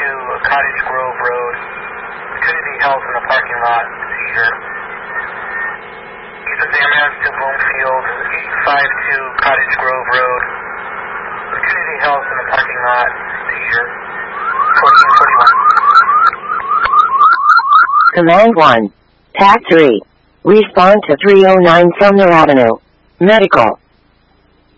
Cottage Grove Road, Trinity Health in the parking lot, seizure. Uses ambulance to Bloomfield, 852 Cottage Grove Road, Trinity Health in the parking lot, seizure. 1441. Command 1. TAC 3. Respond to 309 Sumner Avenue. Medical.